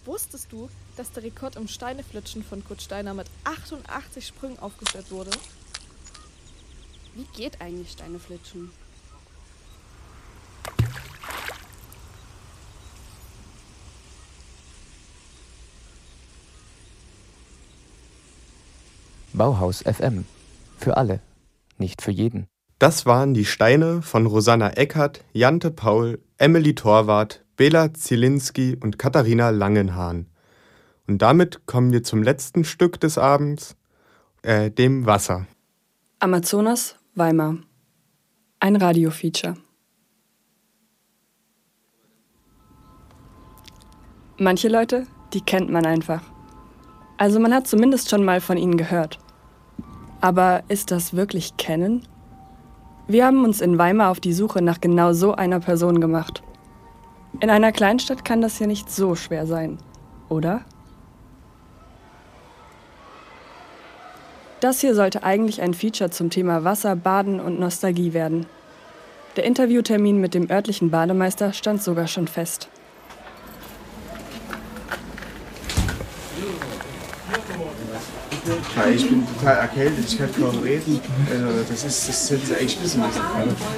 Wusstest du, dass der Rekord im Steineflitschen von Kurt Steiner mit 88 Sprüngen aufgestellt wurde? Wie geht eigentlich Steineflitschen? Bauhaus FM. Für alle, nicht für jeden. Das waren die Steine von Rosanna Eckert, Jante Paul, Emily Torwart, Bela Zielinski und Katharina Langenhahn. Und damit kommen wir zum letzten Stück des Abends, dem Wasser. Amazonas, Weimar. Ein Radiofeature. Manche Leute, die kennt man einfach. Also man hat zumindest schon mal von ihnen gehört. Aber ist das wirklich kennen? Wir haben uns in Weimar auf die Suche nach genau so einer Person gemacht. In einer Kleinstadt kann das ja nicht so schwer sein, oder? Das hier sollte eigentlich ein Feature zum Thema Wasser, Baden und Nostalgie werden. Der Interviewtermin mit dem örtlichen Bademeister stand sogar schon fest. Ja, ich bin total erkältet, ich kann kaum reden. Also das hätte sie echt wissen müssen.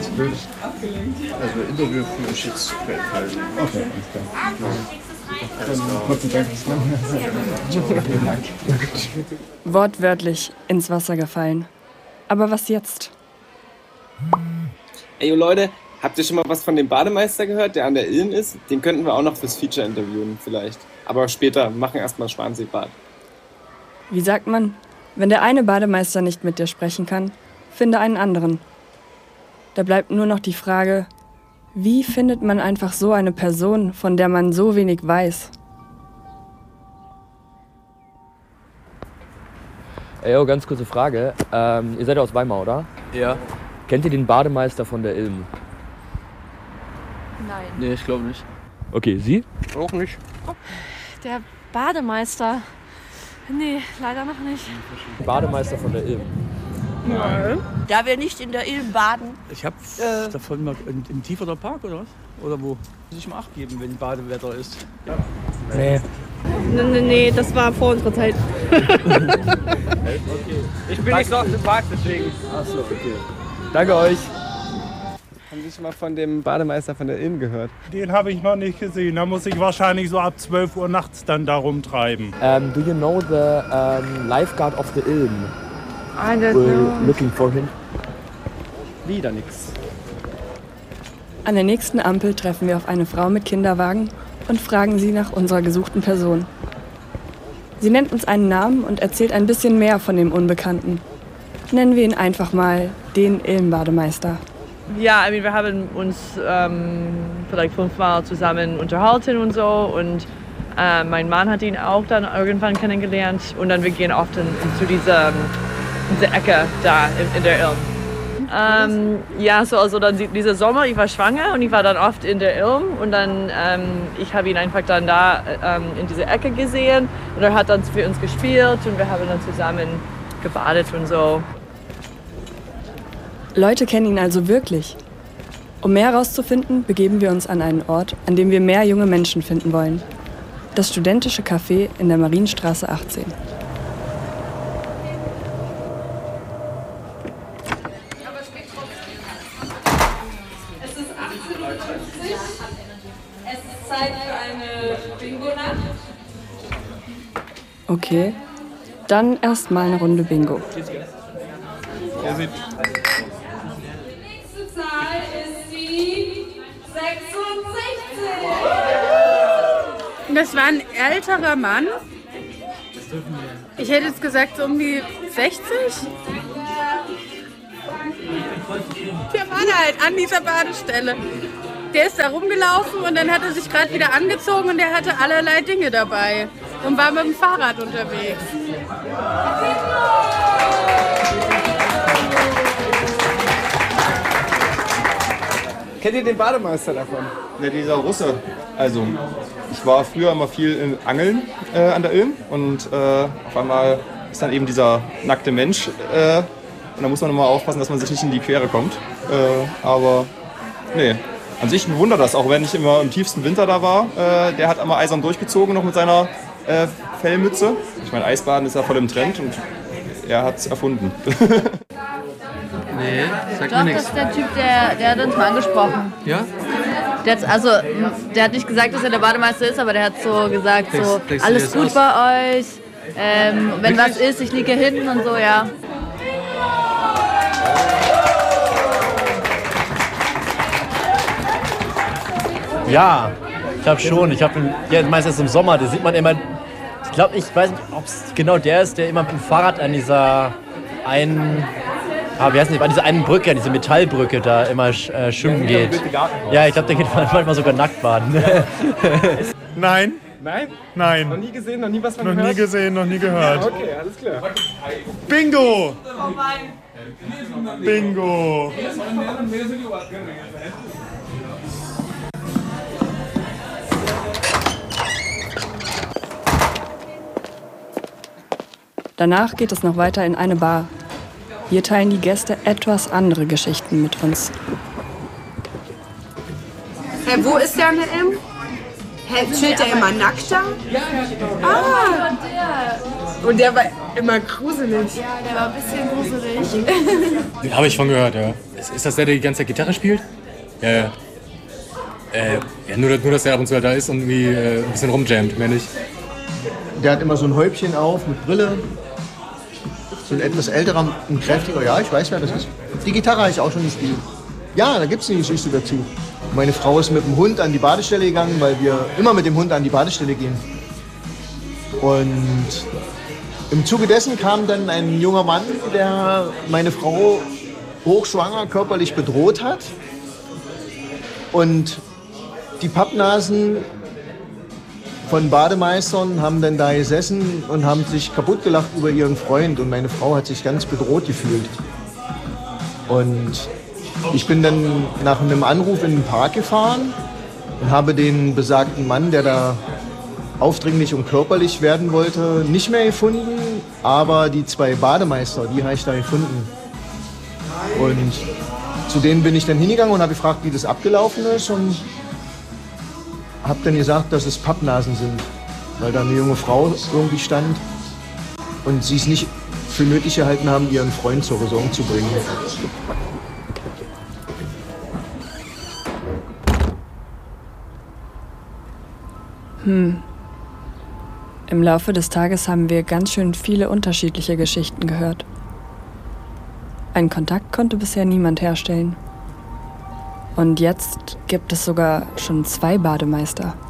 Also Interview führe ich jetzt halt. Okay, Wortwörtlich ins Wasser gefallen. Aber was jetzt? Ey Leute, habt ihr schon mal was von dem Bademeister gehört, der an der Ilm ist? Den könnten wir auch noch fürs Feature interviewen vielleicht. Aber später, machen erstmal Schwanseebad. Wie sagt man, wenn der eine Bademeister nicht mit dir sprechen kann, finde einen anderen. Da bleibt nur noch die Frage, wie findet man einfach so eine Person, von der man so wenig weiß? Ey, ganz kurze Frage. Ihr seid aus Weimar, oder? Ja. Kennt ihr den Bademeister von der Ilm? Nein. Nee, ich glaube nicht. Okay, Sie? Auch nicht. Der Bademeister. Nee, leider noch nicht. Bademeister von der Ilm. Nein. Da wir nicht in der Ilm baden. Ich habe davon mal im Tieferer Park oder was? Oder wo? Muss ich mal Acht geben, wenn Badewetter ist. Ja. Nee. Nee, das war vor unserer Zeit. Okay. Ich bin nicht so oft im Park, deswegen. Achso, okay. Danke euch. Haben Sie schon mal von dem Bademeister von der Ilm gehört? Den habe ich noch nicht gesehen. Da muss ich wahrscheinlich so ab 12 Uhr nachts dann da rumtreiben. Do you know the lifeguard of the Ilm? I don't know. Looking for him. Wieder nix. An der nächsten Ampel treffen wir auf eine Frau mit Kinderwagen und fragen sie nach unserer gesuchten Person. Sie nennt uns einen Namen und erzählt ein bisschen mehr von dem Unbekannten. Nennen wir ihn einfach mal den Ilm-Bademeister. Ja, wir haben uns vielleicht 5-mal zusammen unterhalten und so. Und mein Mann hat ihn auch dann irgendwann kennengelernt. Und dann wir gehen oft zu dieser Ecke da in der Ilm. Ja, so also dann dieser Sommer, ich war schwanger und ich war dann oft in der Ilm. Und dann, ich habe ihn einfach dann da in dieser Ecke gesehen. Und er hat dann für uns gespielt und wir haben dann zusammen gebadet und so. Leute kennen ihn also wirklich. Um mehr herauszufinden, begeben wir uns an einen Ort, an dem wir mehr junge Menschen finden wollen. Das studentische Café in der Marienstraße 18. Es ist 18:50 Uhr. Es ist Zeit für eine Bingo-Nacht. Okay, dann erstmal eine Runde Bingo. Zahl ist die 66. Das war ein älterer Mann. Ich hätte jetzt gesagt so um die 60. Der war da halt an dieser Badestelle. Der ist da rumgelaufen und dann hat er sich gerade wieder angezogen und der hatte allerlei Dinge dabei und war mit dem Fahrrad unterwegs. Kennt ihr den Bademeister davon? Ja, dieser Russe. Also, ich war früher immer viel in Angeln an der Ilm und auf einmal ist dann eben dieser nackte Mensch und da muss man immer aufpassen, dass man sich nicht in die Quere kommt. Aber nee, an sich ein Wunder, dass auch wenn ich immer im tiefsten Winter da war, der hat einmal eisern durchgezogen noch mit seiner Fellmütze. Ich meine, Eisbaden ist ja voll im Trend und er hat es erfunden. Nee, sagt Doch, mir das nichts. ist der Typ, der hat uns mal angesprochen. Ja? Der hat nicht gesagt, dass er der Bademeister ist, aber der hat so gesagt, so, Denkst du alles dir gut das bei euch, wenn was ist, ich liege hier hinten und so, ja. Ja, ich habe schon. Ja, meistens im Sommer, da sieht man immer. Ich weiß nicht, ob es genau der ist, der immer mit dem Fahrrad an dieser einen. Wie heißt das? An dieser einen Brücke, an dieser Metallbrücke da immer schwimmen geht. Ja, ich glaube, der geht manchmal sogar nackt baden. Nein. Nein? Nein. Noch nie gesehen, noch nie was von Noch gehört? nie gesehen, noch nie gehört. Okay, alles klar. Bingo! Bingo! Danach geht es noch weiter in eine Bar. Hier teilen die Gäste etwas andere Geschichten mit uns. Hey, wo ist der mit ihm? Hey, chillt der immer nackt da? Ah! Und der war immer gruselig. Ja, der war ein bisschen gruselig. Den habe ich von gehört, ja. Ist das der die ganze Zeit Gitarre spielt? Ja, ja. Ja, nur, dass er ab und zu halt da ist und irgendwie ein bisschen rumjammt, mehr nicht. Der hat immer so ein Häubchen auf mit Brille. So ein etwas älterer, ein kräftiger, ja, ich weiß, wer das ist. Die Gitarre habe ich auch schon gespielt. Ja, da gibt es eine Geschichte dazu. Meine Frau ist mit dem Hund an die Badestelle gegangen, weil wir immer mit dem Hund an die Badestelle gehen. Und im Zuge dessen kam dann ein junger Mann, der meine Frau hochschwanger körperlich bedroht hat. Und die Pappnasen von Bademeistern haben dann da gesessen und haben sich kaputt gelacht über ihren Freund. Und meine Frau hat sich ganz bedroht gefühlt. Und ich bin dann nach einem Anruf in den Park gefahren und habe den besagten Mann, der da aufdringlich und körperlich werden wollte, nicht mehr gefunden. Aber die 2 Bademeister, die habe ich da gefunden. Und zu denen bin ich dann hingegangen und habe gefragt, wie das abgelaufen ist. Und habe dann gesagt, dass es Pappnasen sind, weil da eine junge Frau irgendwie stand und sie es nicht für nötig gehalten haben, ihren Freund zur Raison zu bringen. Im Laufe des Tages haben wir ganz schön viele unterschiedliche Geschichten gehört. Einen Kontakt konnte bisher niemand herstellen. Und jetzt gibt es sogar schon 2 Bademeister.